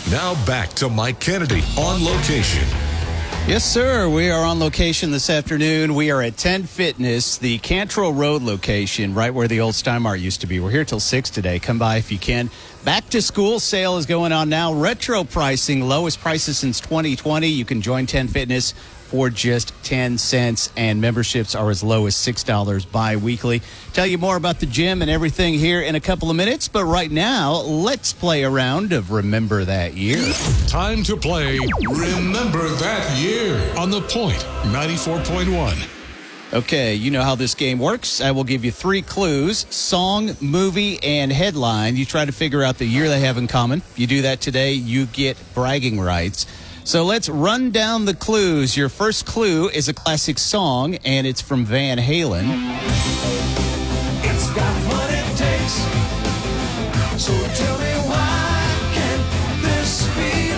Now back to Mike Kennedy on location. Yes, sir. We are on location this afternoon. We are at 10 Fitness, the Cantrell Road location, right where the old Steinmart used to be. We're here till 6 today. Come by if you can. Back to school sale is going on now. Retro pricing, lowest prices since 2020. You can join 10 Fitness for just 10 cents, and memberships are as low as $6 bi-weekly. Tell you more about the gym and everything here in a couple of minutes, but right now, let's play a round of Remember That Year. Time to play Remember That Year on The Point 94.1. Okay, you know how this game works. I will give you 3 clues: song, movie, and headline. You try to figure out the year they have in common. If you do that today, you get bragging rights. So let's run down the clues. Your first clue is a classic song, and it's from Van Halen. It's got what it takes. So tell me, why can't this be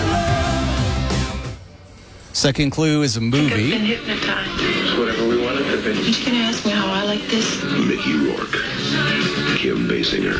love? Second clue is a movie. I've been hypnotized. It's whatever we want it to be. You can ask me how I like this. Mickey Rourke, Kim Basinger,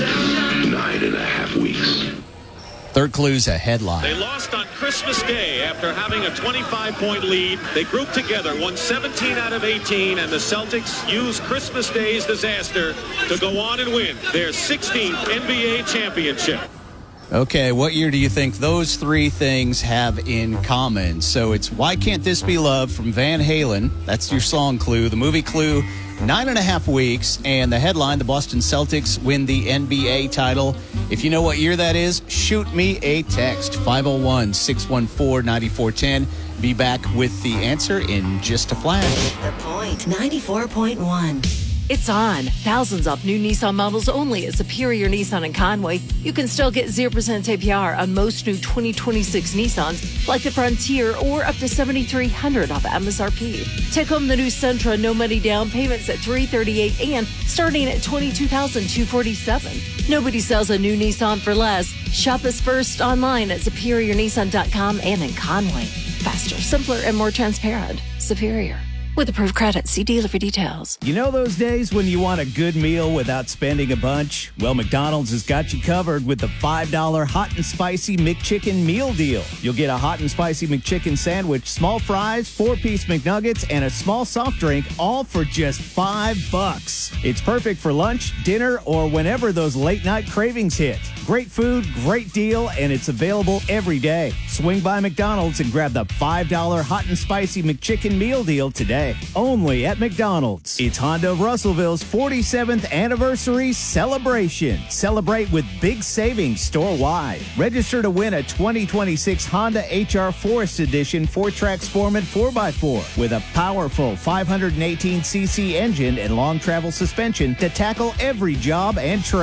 9.5 weeks. Third clue is a headline. They lost on Christmas Day after having a 25-point lead. They grouped together, won 17 out of 18, and the Celtics used Christmas Day's disaster to go on and win their 16th NBA championship. Okay, what year do you think those 3 things have in common? So it's Why Can't This Be Love from Van Halen. That's your song clue. The movie clue, 9.5 weeks. And the headline, the Boston Celtics win the NBA title. If you know what year that is, shoot me a text, 501-614-9410. Be back with the answer in just a flash. The Point 94.1. It's on. Thousands of new Nissan models only at Superior Nissan in Conway. You can still get 0% APR on most new 2026 Nissans, like the Frontier, or up to $7,300 off MSRP. Take home the new Sentra, no money down, payments at $338 and starting at $22,247. Nobody sells a new Nissan for less. Shop us first online at SuperiorNissan.com and in Conway. Faster, simpler, and more transparent. Superior. With approved credit, see dealer for details. You know those days when you want a good meal without spending a bunch? Well, McDonald's has got you covered with the $5 Hot and Spicy McChicken Meal Deal. You'll get a Hot and Spicy McChicken sandwich, small fries, 4-piece McNuggets, and a small soft drink, all for just $5. It's perfect for lunch, dinner, or whenever those late-night cravings hit. Great food, great deal, and it's available every day. Swing by McDonald's and grab the $5 Hot and Spicy McChicken Meal Deal today. Only at McDonald's. It's Honda of Russellville's 47th anniversary celebration. Celebrate with big savings store-wide. Register to win a 2026 Honda HR Forest Edition 4-track Sportman 4x4 with a powerful 518cc engine and long travel suspension to tackle every job and trade.